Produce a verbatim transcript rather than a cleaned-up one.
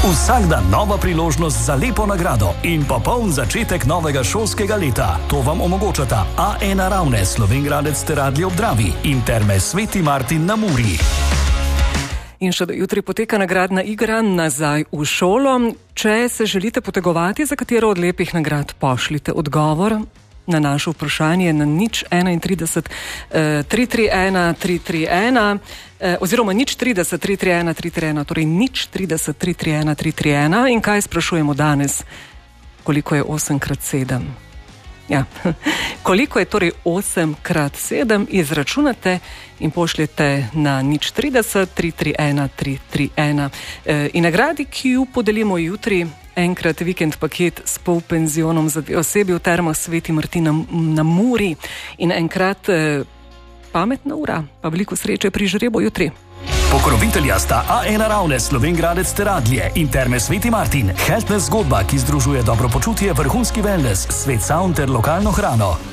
Vsak dan nova priložnost za lepo nagrado in popoln začetek novega šolskega leta. To vam omogočata A ena Ravne, Slovenj Gradec ter Radlje ob Dravi in Terme Sveti Martin na Muri. In še do jutri poteka nagradna igra Nazaj v šolo. Če se želite potegovati za katero od lepih nagrad, pošljite odgovor na naše vprašanje na nič enaintrideset tri tri ena tri tri ena oziroma nič trideset tri tri ena tri tri ena, torej nič trideset tri tri ena tri tri ena. In kaj sprašujemo danes? Koliko je osem krat sedem? Ja, koliko je torej osem krat sedem? Izračunate in pošljete na nič trideset tri tri ena tri tri ena. In nagradi, ki jo podelimo jutri, enkrat vikend paket s polpenzionom za dve osebi v Termah Sveti Martin na, na Muri in enkrat eh, pametna ura, pa veliko sreče pri žrebu jutri. Pokrovitelja sta A ena Ravne, Slovenj Gradec ter Radlje in Terme Sveti Martin. Healthness zgodba, ki združuje dobro počutje, vrhunski wellness, svet sound ter lokalno hrano.